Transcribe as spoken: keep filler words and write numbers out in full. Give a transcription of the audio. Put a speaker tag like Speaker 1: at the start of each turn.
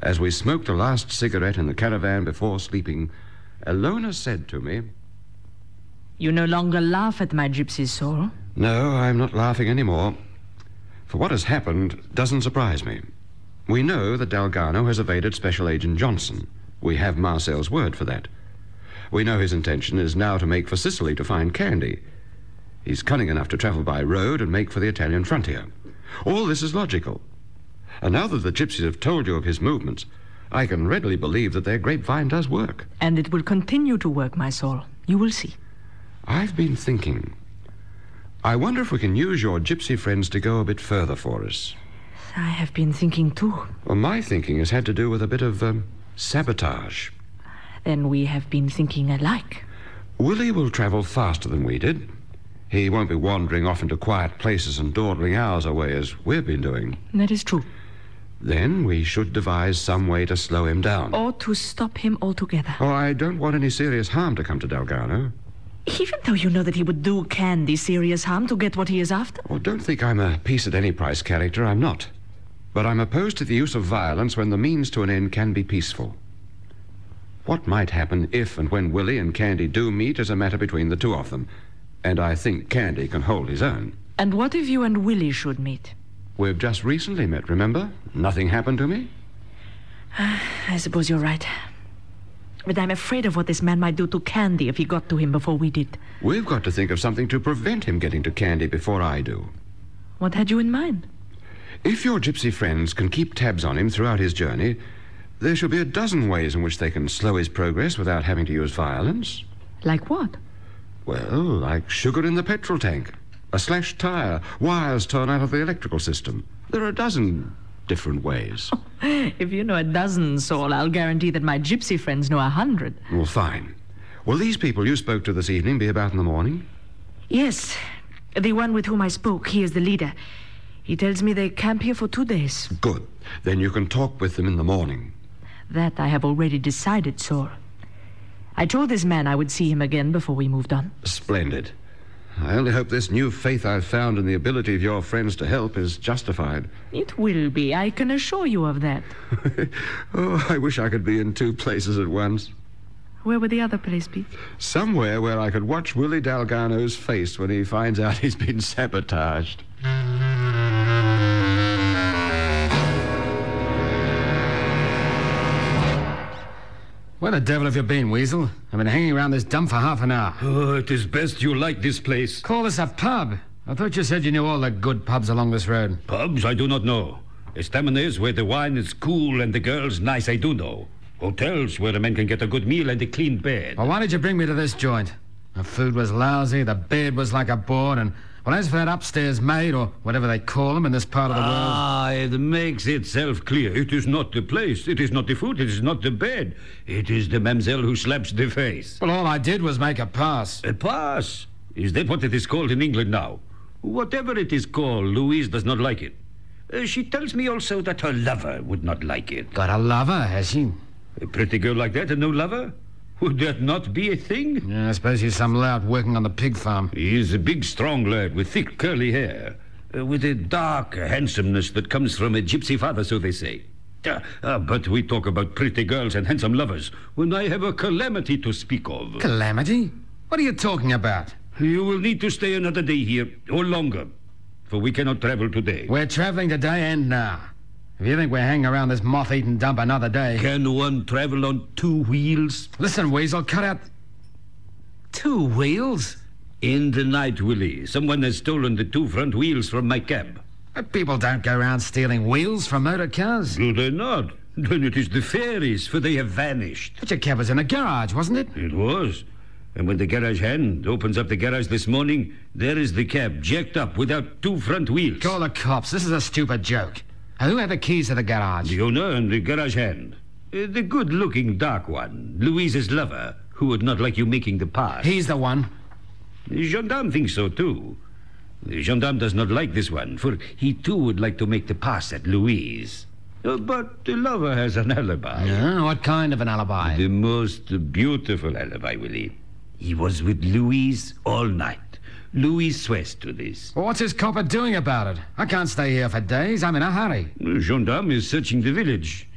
Speaker 1: As we smoked the last cigarette in the caravan before sleeping, Ilona said to me,
Speaker 2: "You no longer laugh at my gypsy soul."
Speaker 1: "No, I'm not laughing anymore. For what has happened doesn't surprise me. We know that Dalgarno has evaded Special Agent Johnson. We have Marcel's word for that. We know his intention is now to make for Sicily to find Candy. He's cunning enough to travel by road and make for the Italian frontier. All this is logical. And now that the gypsies have told you of his movements, I can readily believe that their grapevine does work.
Speaker 2: And it will continue to work, my soul. You will see.
Speaker 1: I've been thinking. I wonder if we can use your gypsy friends to go a bit further for us.
Speaker 2: I have been thinking too.
Speaker 1: Well, my thinking has had to do with a bit of um, sabotage.
Speaker 2: Then we have been thinking alike.
Speaker 1: Willie will travel faster than we did. He won't be wandering off into quiet places and dawdling hours away as we've been doing.
Speaker 2: That is true.
Speaker 1: Then we should devise some way to slow him down.
Speaker 2: Or to stop him altogether.
Speaker 1: Oh, I don't want any serious harm to come to Dalgarno.
Speaker 2: Even though you know that he would do Candy serious harm to get what he is after?
Speaker 1: Oh, don't think I'm a peace-at-any-price character. I'm not. But I'm opposed to the use of violence when the means to an end can be peaceful. What might happen if and when Willie and Candy do meet is a matter between the two of them. And I think Candy can hold his own.
Speaker 2: And what if you and Willie should meet?
Speaker 1: We've just recently met, remember? Nothing happened to me.
Speaker 2: Uh, I suppose you're right. But I'm afraid of what this man might do to Candy if he got to him before we did.
Speaker 1: We've got to think of something to prevent him getting to Candy before I do.
Speaker 2: What had you in mind?
Speaker 1: If your gypsy friends can keep tabs on him throughout his journey, there should be a dozen ways in which they can slow his progress without having to use violence.
Speaker 2: Like what?
Speaker 1: Well, like sugar in the petrol tank, a slashed tire, wires torn out of the electrical system. There are a dozen different ways.
Speaker 2: Oh, if you know a dozen, Saul, I'll guarantee that my gypsy friends know a hundred.
Speaker 1: Well, fine. Will these people you spoke to this evening be about in the morning?
Speaker 2: Yes. The one with whom I spoke, he is the leader. He tells me they camp here for two days.
Speaker 1: Good. Then you can talk with them in the morning.
Speaker 2: That I have already decided, Saul. I told this man I would see him again before we moved on.
Speaker 1: Splendid. I only hope this new faith I've found in the ability of your friends to help is justified.
Speaker 2: It will be. I can assure you of that.
Speaker 1: Oh, I wish I could be in two places at once.
Speaker 2: Where would the other place be?
Speaker 1: Somewhere where I could watch Willie Dalgarno's face when he finds out he's been sabotaged.
Speaker 3: Where the devil have you been, Weasel? I've been hanging around this dump for half an hour.
Speaker 4: Oh, it is best you like this place.
Speaker 3: Call this a pub? I thought you said you knew all the good pubs along this road.
Speaker 4: Pubs, I do not know. Estaminets, where the wine is cool and the girls nice, I do know. Hotels, where a man can get a good meal and a clean bed.
Speaker 3: Well, why did you bring me to this joint? The food was lousy, the bed was like a board, and... Well, as for that upstairs maid, or whatever they call them in this part of the world...
Speaker 4: Ah, it makes itself clear. It is not the place. It is not the food. It is not the bed. It is the mamselle who slaps the face.
Speaker 3: Well, all I did was make a pass.
Speaker 4: A pass? Is that what it is called in England now? Whatever it is called, Louise does not like it. Uh, she tells me also that her lover would not like it.
Speaker 3: Got a lover, has she?
Speaker 4: A pretty girl like that and no lover? Would that not be a thing?
Speaker 3: Yeah, I suppose he's some lout working on the pig farm.
Speaker 4: He is a big, strong lad with thick, curly hair, uh, with a dark handsomeness that comes from a gypsy father, so they say. Uh, uh, but we talk about pretty girls and handsome lovers when I have a calamity to speak of.
Speaker 3: Calamity? What are you talking about?
Speaker 4: You will need to stay another day here, or longer, for we cannot travel today.
Speaker 3: We're traveling today and now. If you think we're hanging around this moth-eaten dump another day...
Speaker 4: Can one travel on two wheels?
Speaker 3: Listen, Weasel, cut out... Two wheels?
Speaker 4: In the night, Willie, someone has stolen the two front wheels from my cab.
Speaker 3: But people don't go around stealing wheels from motor cars.
Speaker 4: Do they not? Then it is the fairies, for they have vanished.
Speaker 3: But your cab was in a garage, wasn't it?
Speaker 4: It was. And when the garage hand opens up the garage this morning, there is the cab, jacked up without two front wheels.
Speaker 3: Call the cops. This is a stupid joke. Who had the keys to the garage?
Speaker 4: The owner and the garage hand. Uh, the good-looking dark one, Louise's lover, who would not like you making the pass.
Speaker 3: He's the one.
Speaker 4: The gendarme thinks so, too. The gendarme does not like this one, for he, too, would like to make the pass at Louise. Uh, but the lover has an alibi.
Speaker 3: Yeah, what kind of an alibi?
Speaker 4: The most beautiful alibi, Willie. He was with Louise all night. Louise swears to this.
Speaker 3: Well, what's his copper doing about it? I can't stay here for days. I'm in a hurry.
Speaker 4: The gendarme is searching the village.